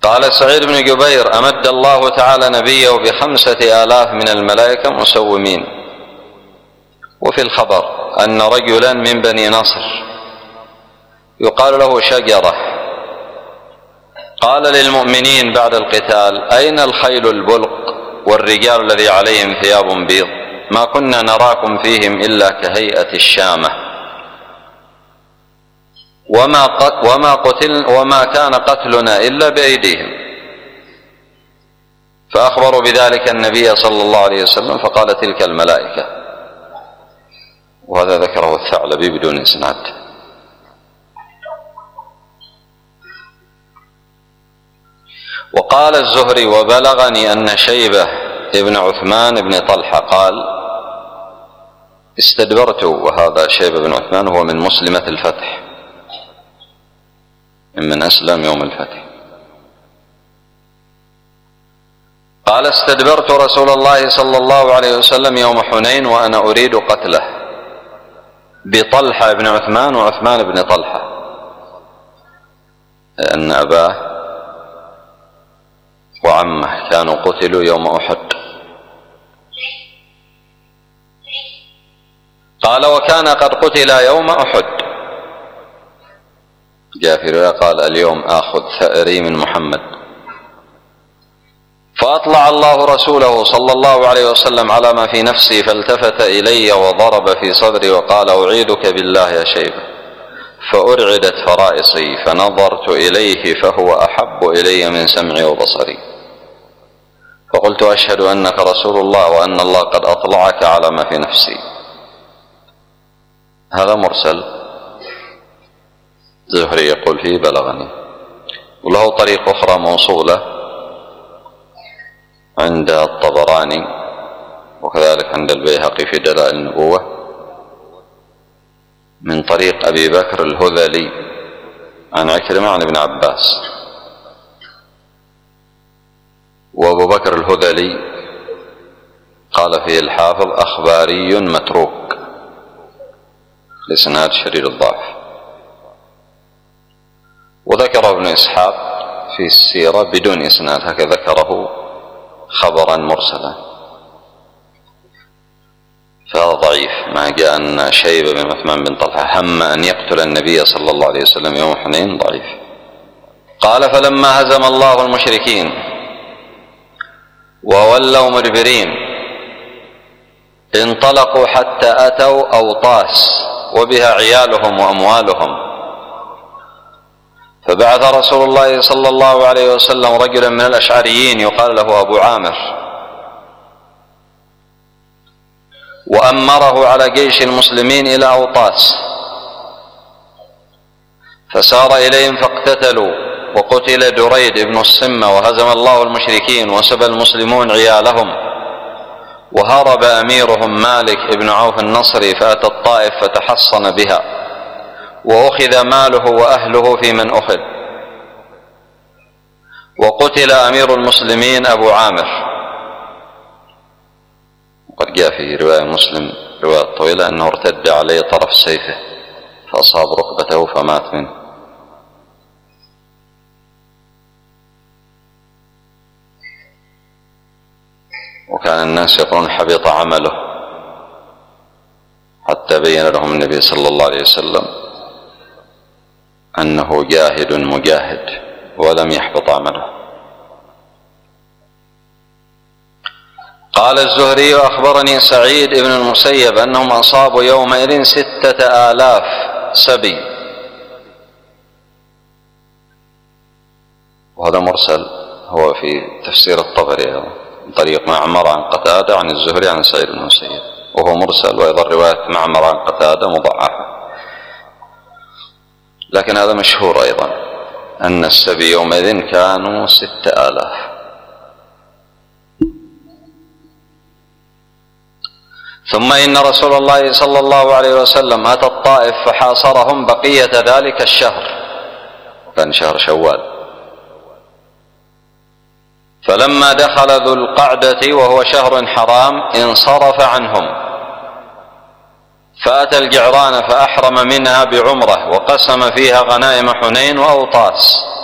قال سعيد بن جبير: أمد الله تعالى نبيه ب5,000 من الملائكة مسومين. وفي الخبر أن رجلا من بني نصر يقال له شجرة قال للمؤمنين بعد القتال: أين الخيل البلق والرجال الذي عليهم ثياب بيض؟ ما كنا نراكم فيهم إلا كهيئة الشامة، وما كان قتلنا إلا بأيديهم. فأخبروا بذلك النبي صلى الله عليه وسلم فقال: تلك الملائكة. وهذا ذكره الثعلبي بدون إسناد. وقال الزهري: وبلغني أن شيبة ابن عثمان بن طلحة قال: استدبرت. وهذا شيبة بن عثمان هو من مسلمة الفتح، من أسلم يوم الفتح. قال: استدبرت رسول الله صلى الله عليه وسلم يوم حنين وأنا أريد قتله، بطلحة بن عثمان وعثمان بن طلحة، لأن أباه وعمه كانوا قتلوا يوم أحد. قال: وكان قد قتل يوم أحد. جاء في رواية قال: اليوم آخذ ثأري من محمد. فأطلع الله رسوله صلى الله عليه وسلم على ما في نفسي، فالتفت إلي وضرب في صدري وقال: أعيذك بالله يا شيبة. فأرعدت فرائصي فنظرت إليه فهو أحب إلي من سمعي وبصري، فقلت: أشهد أنك رسول الله وأن الله قد أطلعك على ما في نفسي. هذا مرسل، زهري يقول فيه: بلغني. وله طريق أخرى موصولة عند الطبراني وكذلك عند البيهقي في دلائل النبوة من طريق أبي بكر الهذلي عن عكرمة عن ابن عباس. وأبو بكر الهذلي قال فيه الحافظ: أخباري متروك، لإسناد شديد الضعف. وذكر ابن إسحاق في السيرة بدون إسناد، هكذا ذكره خبرا مرسلا، فهذا ضعيف. ما جاء أن شيبة بن عثمان بن طلحة هم أن يقتل النبي صلى الله عليه وسلم يوم حنين ضعيف. قال: فلما هزم الله المشركين وولوا مدبرين انطلقوا حتى أتوا أوطاس وبها عيالهم وأموالهم، فبعث رسول الله صلى الله عليه وسلم رجلا من الأشعريين يقال له أبو عامر، وأمره على جيش المسلمين إلى أوطاس، فسار إليهم فاقتتلوا، وقتل دريد بن الصمة، وهزم الله المشركين وسبى المسلمون عيالهم. وهرب أميرهم مالك بن عوف النصري فأتى الطائف فتحصن بها، وأخذ ماله وأهله في من أخذ. وقتل أمير المسلمين أبو عامر. وقد جاء في رواية مسلم رواية طويلة أنه ارتد عليه طرف سيفه فأصاب ركبته فمات منه. وكان الناس يقولون حبط عمله، حتى بين لهم النبي صلى الله عليه وسلم أنه جاهد مجاهد ولم يحبط عمله. قال الزهري: أخبرني سعيد بن المسيب أنهم أصابوا يومئذ 6,000 سبي. وهذا مرسل، هو في تفسير الطبري من طريق معمر عن قتادة عن الزهري عن سعيد بن المسيب، وهو مرسل. وأيضا رواية معمر عن قتادة مضعفة، لكن هذا مشهور أيضا أن السبي يومئذ كانوا 6,000. ثم إن رسول الله صلى الله عليه وسلم أتى الطائف فحاصرهم بقية ذلك الشهر، كان شهر شوال. فلما دخل ذو القعدة وهو شهر حرام انصرف عنهم، فأتى الجعران فأحرم منها بعمرة، وقسم فيها غنائم حنين وأوطاس.